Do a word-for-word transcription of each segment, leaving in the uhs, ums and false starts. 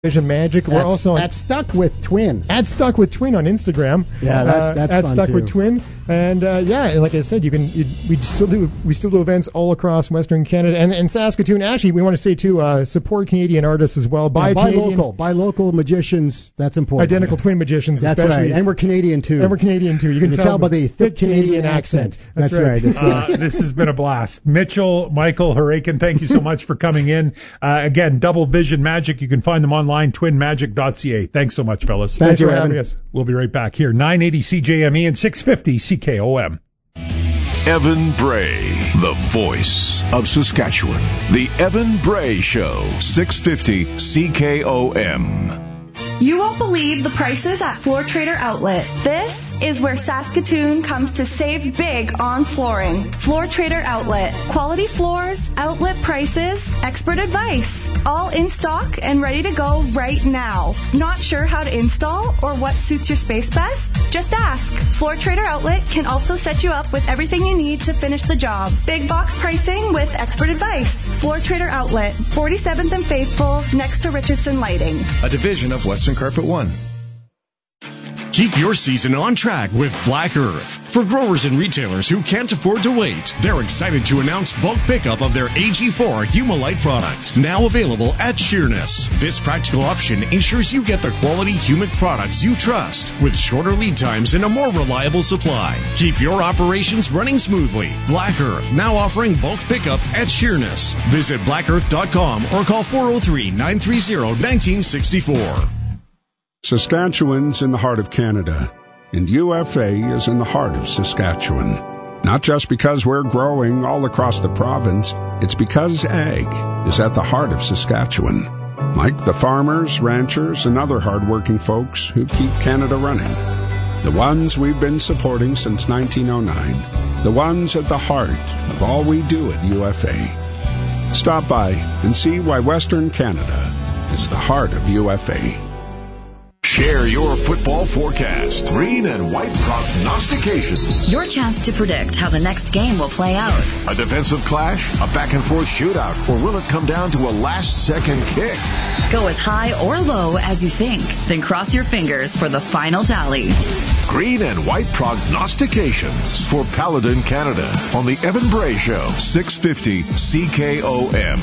Vision Magic. We're That's, also on, that's Stuck with Twin. at Stuck with Twin on Instagram. Yeah, that's that's uh, at fun Stuck too. with Twin. And uh, yeah, and like I said, you can you, we still do we still do events all across Western Canada and, and Saskatoon. Actually, we want to say too, uh, support Canadian artists as well. Buy Yeah, buy Canadian, local, buy local magicians. That's important. identical twin magicians. That's especially. right, and we're Canadian too. And we're Canadian too. You can You tell, tell by the thick Canadian accent. That's, That's right. right. It's, Uh, this has been a blast. Mitchell, Michael, Harakin, thank you so much for coming in. Uh, again, Double Vision Magic. You can find them online, twin magic dot c a. Thanks so much, fellas. Thanks you, for having Evan. us. We'll be right back here, nine eighty C J M E and six fifty C K O M. Evan Bray, the voice of Saskatchewan. The Evan Bray Show, six fifty C K O M. You won't believe the prices at Floor Trader Outlet. This is where Saskatoon comes to save big on flooring. Floor Trader Outlet. Quality floors, outlet prices, expert advice. All in stock and ready to go right now. Not sure how to install or what suits your space best? Just ask. Floor Trader Outlet can also set you up with everything you need to finish the job. Big box pricing with expert advice. Floor Trader Outlet, forty-seventh and Faithful, next to Richardson Lighting. A division of Western Carpet One. Keep your season on track with Black Earth. For growers and retailers who can't afford to wait, they're excited to announce bulk pickup of their A G four Humalite product, now available at Sheerness. This practical option ensures you get the quality humic products you trust, with shorter lead times and a more reliable supply. Keep your operations running smoothly. Black Earth, now offering bulk pickup at Sheerness. Visit black earth dot com or call four oh three, nine three oh, one nine six four. Saskatchewan's in the heart of Canada, and U F A is in the heart of Saskatchewan. Not just because we're growing all across the province, it's because ag is at the heart of Saskatchewan. Like the farmers, ranchers, and other hardworking folks who keep Canada running. The ones we've been supporting since nineteen oh nine. The ones at the heart of all we do at U F A. Stop by and see why Western Canada is the heart of U F A. Share your football forecast. Green and white prognostications. Your chance to predict how the next game will play out. A defensive clash, a back-and-forth shootout, or will it come down to a last-second kick? Go as high or low as you think, then cross your fingers for the final tally. Green and white prognostications for Paladin Canada on the Evan Bray Show, six fifty C K O M.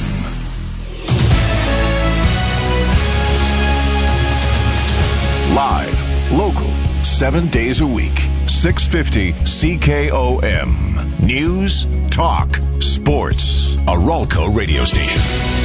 Live, local, seven days a week, six fifty C K O M. News, talk, sports. A Ralco radio station.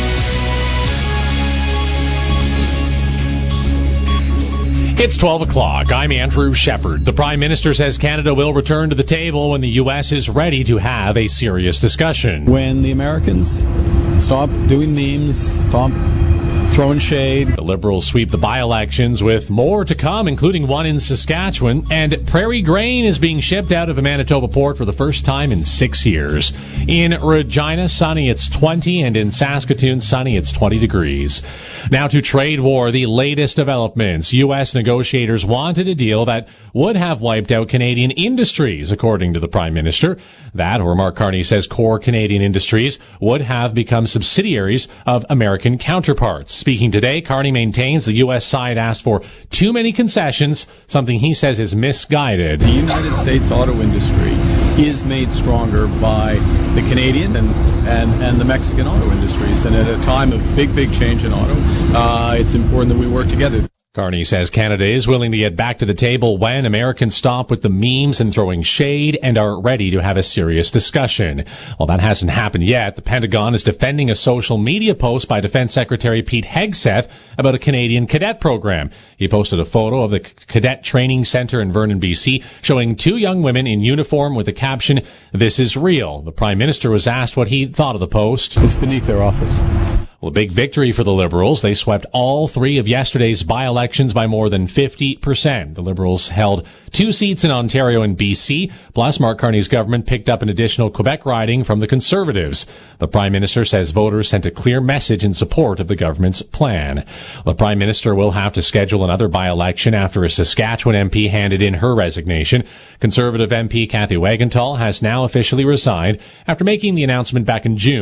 It's twelve o'clock. I'm Andrew Shepard. The Prime Minister says Canada will return to the table when the U S is ready to have a serious discussion. When the Americans stop doing memes, stop throwing shade. The Liberals sweep the by-elections with more to come, including one in Saskatchewan. And Prairie Grain is being shipped out of a Manitoba port for the first time in six years. In Regina, sunny, it's twenty, and in Saskatoon, sunny, it's twenty degrees. Now to trade war, the latest developments. U S negotiators wanted a deal that would have wiped out Canadian industries, according to the Prime Minister. That, or Mark Carney says core Canadian industries would have become subsidiaries of American counterparts. Speaking today, Carney maintains the U S side asked for too many concessions, something he says is misguided. The United States auto industry is made stronger by the Canadian and, and, and the Mexican auto industries. And at a time of big, big change in auto, uh, it's important that we work together. Carney says Canada is willing to get back to the table when Americans stop with the memes and throwing shade and are ready to have a serious discussion. Well, that hasn't happened yet. The Pentagon is defending a social media post by Defense Secretary Pete Hegseth about a Canadian cadet program. He posted a photo of the Cadet Training Center in Vernon, B C, showing two young women in uniform with the caption, "This is real." The Prime Minister was asked what he thought of the post. It's beneath their office. Well, a big victory for the Liberals. They swept all three of yesterday's by-elections by more than fifty percent. The Liberals held two seats in Ontario and B C, plus Mark Carney's government picked up an additional Quebec riding from the Conservatives. The Prime Minister says voters sent a clear message in support of the government's plan. The Prime Minister will have to schedule another by-election after a Saskatchewan M P handed in her resignation. Conservative M P Kathy Wagenthal has now officially resigned after making the announcement back in June.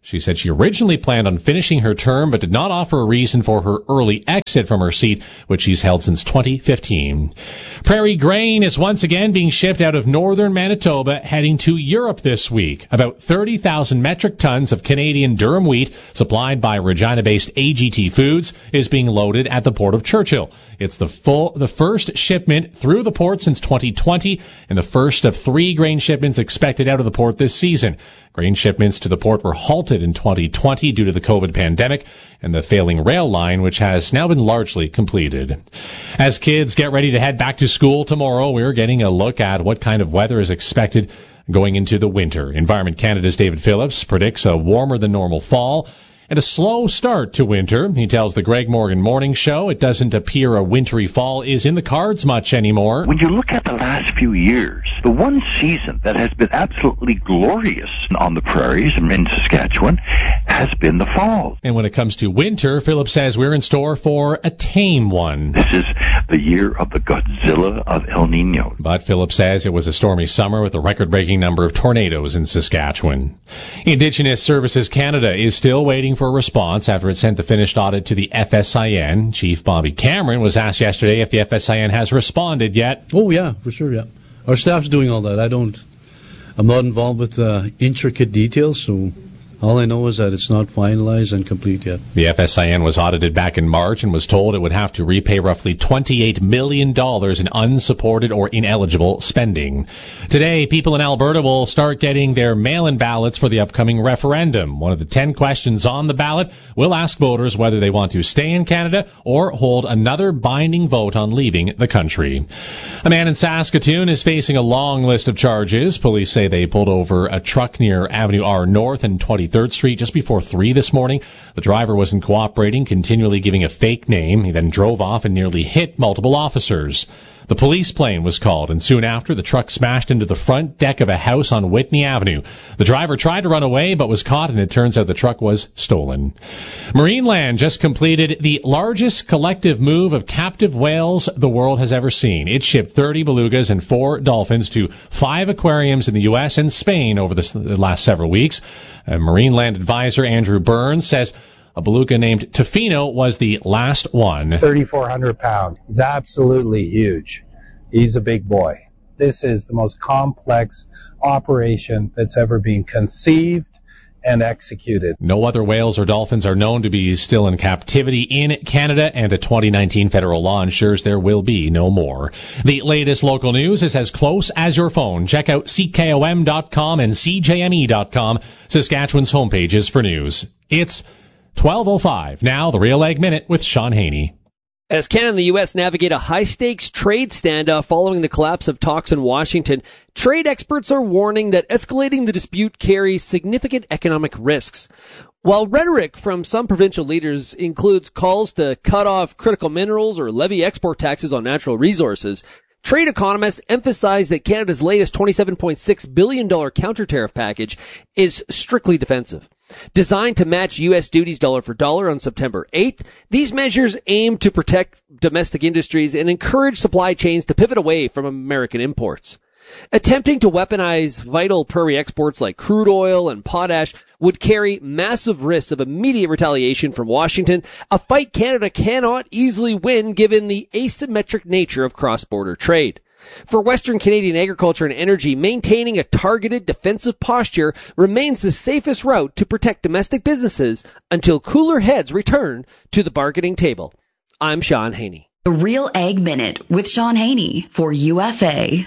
She said she originally planned on finishing her term, but did not offer a reason for her early exit from her seat, which she's held since twenty fifteen. Prairie grain is once again being shipped out of northern Manitoba, heading to Europe this week. About thirty thousand metric tons of Canadian durum wheat, supplied by Regina-based A G T Foods, is being loaded at the Port of Churchill. It's the full, the first shipment through the port since twenty twenty, and the first of three grain shipments expected out of the port this season. Grain shipments to the port were halted in twenty twenty due to the COVID pandemic and the failing rail line, which has now been largely completed. As kids get ready to head back to school tomorrow, we're getting a look at what kind of weather is expected going into the winter. Environment Canada's David Phillips predicts a warmer than normal fall and a slow start to winter. He tells the Greg Morgan Morning Show it doesn't appear a wintry fall is in the cards much anymore. When you look at the last few years, the one season that has been absolutely glorious on the prairies and in Saskatchewan has been the fall. And when it comes to winter, Phillips says we're in store for a tame one. This is the year of the Godzilla of El Nino. But Phillips says it was a stormy summer with a record-breaking number of tornadoes in Saskatchewan. Indigenous Services Canada is still waiting for a response after it sent the finished audit to the F S I N. Chief Bobby Cameron was asked yesterday if the F S I N has responded yet. Oh, yeah, for sure, yeah. Our staff's doing all that. I don't, I'm not involved with uh, intricate details, so all I know is that it's not finalized and complete yet. The F S I N was audited back in March and was told it would have to repay roughly twenty-eight million dollars in unsupported or ineligible spending. Today, people in Alberta will start getting their mail-in ballots for the upcoming referendum. One of the ten questions on the ballot will ask voters whether they want to stay in Canada or hold another binding vote on leaving the country. A man in Saskatoon is facing a long list of charges. Police say they pulled over a truck near Avenue R North and twenty-third Street just before three this morning. The driver wasn't cooperating, continually giving a fake name. He then drove off and nearly hit multiple officers. The police plane was called, and soon after, the truck smashed into the front deck of a house on Whitney Avenue. The driver tried to run away, but was caught, and it turns out the truck was stolen. Marineland just completed the largest collective move of captive whales the world has ever seen. It shipped thirty belugas and four dolphins to five aquariums in the U S and Spain over the last several weeks. A Marineland advisor, Andrew Burns, says a beluga named Tofino was the last one. thirty-four hundred pounds. He's absolutely huge. He's a big boy. This is the most complex operation that's ever been conceived and executed. No other whales or dolphins are known to be still in captivity in Canada, and a twenty nineteen federal law ensures there will be no more. The latest local news is as close as your phone. Check out C K O M dot com and C J M E dot com, Saskatchewan's homepages for news. It's twelve oh five. Now, the Real Ag Minute with Sean Haney. As Canada and the U S navigate a high-stakes trade standoff following the collapse of talks in Washington, trade experts are warning that escalating the dispute carries significant economic risks. While rhetoric from some provincial leaders includes calls to cut off critical minerals or levy export taxes on natural resources, trade economists emphasize that Canada's latest twenty-seven point six billion dollars counter-tariff package is strictly defensive. Designed to match U S duties dollar for dollar on September eighth, these measures aim to protect domestic industries and encourage supply chains to pivot away from American imports. Attempting to weaponize vital prairie exports like crude oil and potash would carry massive risks of immediate retaliation from Washington, a fight Canada cannot easily win given the asymmetric nature of cross-border trade. For Western Canadian agriculture and energy, maintaining a targeted defensive posture remains the safest route to protect domestic businesses until cooler heads return to the bargaining table. I'm Sean Haney. The Real Ag Minute with Sean Haney for U F A.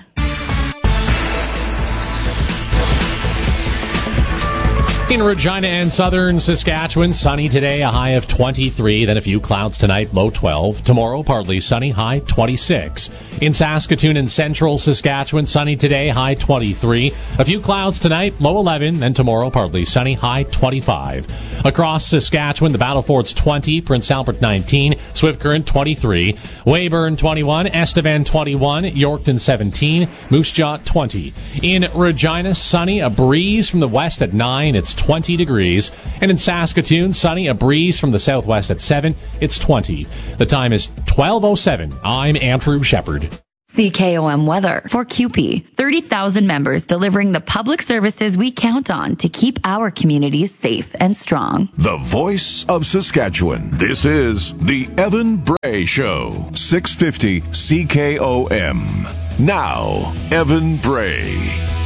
In Regina and southern Saskatchewan, sunny today, a high of twenty-three, then a few clouds tonight, low twelve. Tomorrow, partly sunny, high twenty-six. In Saskatoon and central Saskatchewan, sunny today, high twenty-three. A few clouds tonight, low eleven, then tomorrow, partly sunny, high twenty-five. Across Saskatchewan, the Battle Fort's twenty, Prince Albert nineteen, Swift Current twenty-three, Weyburn twenty-one, Estevan twenty-one, Yorkton seventeen, Moose Jaw twenty. In Regina, sunny, a breeze from the west at nine, it's twenty degrees. And in Saskatoon, sunny, a breeze from the southwest at seven, it's twenty. The time is twelve oh seven. I'm Andrew Shepard. C K O M weather for C U P E. thirty thousand members delivering the public services we count on to keep our communities safe and strong. The voice of Saskatchewan. This is the Evan Bray Show. six fifty C K O M. Now, Evan Bray.